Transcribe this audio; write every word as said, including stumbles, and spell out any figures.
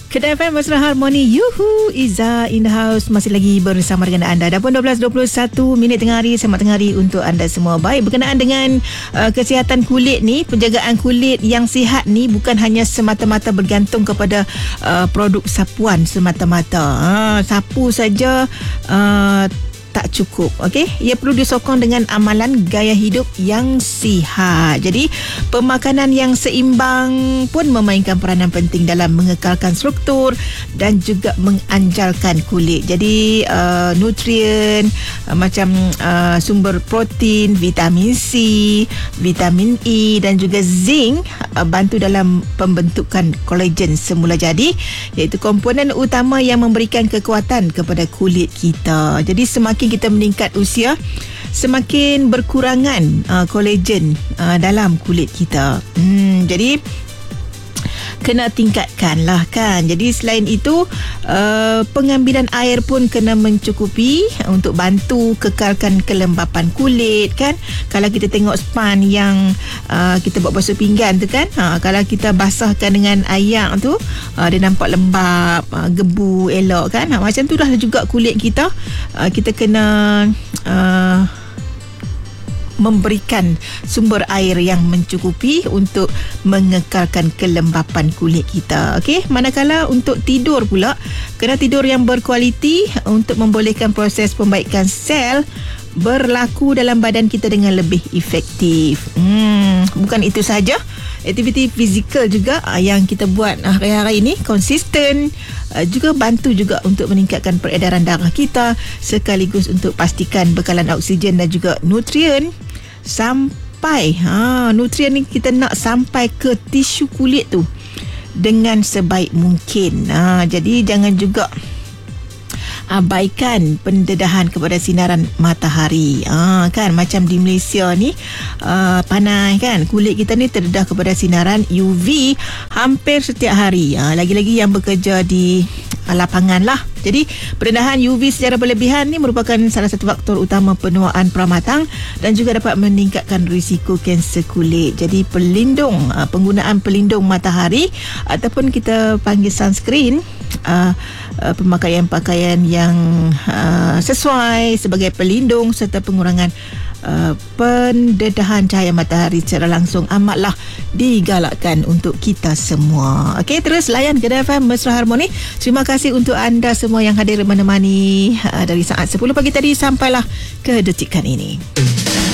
Kedai F M Mesra Harmoni. Yuhu, Iza in the house. Masih lagi bersama dengan anda. Dah pun dua belas dua puluh satu minit tengah hari. Selamat tengah hari untuk anda semua. Baik, berkenaan dengan uh, kesihatan kulit ni, penjagaan kulit yang sihat ni bukan hanya semata-mata bergantung kepada uh, produk sapuan semata-mata. Uh, sapu saja uh, tak cukup. Okey, ia perlu disokong dengan amalan gaya hidup yang sihat. Jadi pemakanan yang seimbang pun memainkan peranan penting dalam mengekalkan struktur dan juga menganjalkan kulit. Jadi uh, nutrien uh, macam uh, sumber protein, vitamin C, vitamin E dan juga zinc uh, bantu dalam pembentukan kolagen semula jadi, iaitu komponen utama yang memberikan kekuatan kepada kulit kita. Jadi semakin Semakin kita meningkat usia, semakin berkurangan uh, kolagen uh, dalam kulit kita. Hmm, jadi kena tingkatkan lah kan. Jadi selain itu uh, pengambilan air pun kena mencukupi untuk bantu kekalkan kelembapan kulit kan. Kalau kita tengok span yang uh, kita buat basuh pinggan tu kan, ha, kalau kita basahkan dengan air tu, uh, dia nampak lembab, uh, gebu elok kan. Ha, macam tu dah juga kulit kita. Uh, kita kena uh, memberikan sumber air yang mencukupi untuk mengekalkan kelembapan kulit kita. Okey, manakala untuk tidur pula, kena tidur yang berkualiti untuk membolehkan proses pembaikan sel berlaku dalam badan kita dengan lebih efektif. Hmm, bukan itu sahaja, aktiviti fizikal juga yang kita buat hari-hari ini konsisten juga bantu juga untuk meningkatkan peredaran darah kita, sekaligus untuk pastikan bekalan oksigen dan juga nutrien sampai ha, nutrien ni kita nak sampai ke tisu kulit tu dengan sebaik mungkin. Ha, jadi jangan juga abaikan pendedahan kepada sinaran matahari. Ah, kan macam di Malaysia ni uh, panas kan, kulit kita ni terdedah kepada sinaran U V hampir setiap hari. Ah, lagi-lagi yang bekerja di uh, lapangan lah. Jadi pendedahan U V secara berlebihan ni merupakan salah satu faktor utama penuaan pramatang dan juga dapat meningkatkan risiko kanser kulit. Jadi pelindung, uh, penggunaan pelindung matahari ataupun kita panggil sunscreen, uh, uh, pemakaian pakaian yang uh, sesuai sebagai pelindung serta pengurangan uh, pendedahan cahaya matahari secara langsung amatlah digalakkan untuk kita semua. Okey, terus layan Kedai F M Mesra Harmoni. Terima kasih untuk anda semua yang hadir menemani uh, dari saat sepuluh pagi tadi sampailah ke detikan ini.